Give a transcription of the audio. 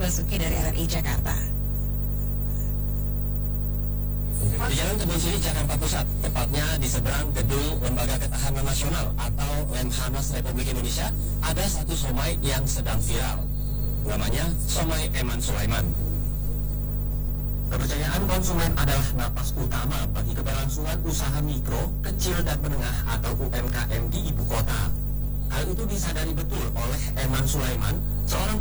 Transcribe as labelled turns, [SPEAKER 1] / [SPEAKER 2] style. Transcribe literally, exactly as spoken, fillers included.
[SPEAKER 1] Basuki dari R R I Jakarta.
[SPEAKER 2] Di Jalan Kebun Siri, Jakarta Pusat, tepatnya di seberang gedung Lembaga Ketahanan Nasional atau Lemhanas Republik Indonesia, ada satu somai yang sedang viral. Namanya Somai Eman Sulaiman. Kepercayaan konsumen adalah napas utama bagi keberlangsungan usaha mikro, kecil dan menengah atau U M K M di ibu kota. Hal itu disadari betul oleh Eman Sulaiman, seorang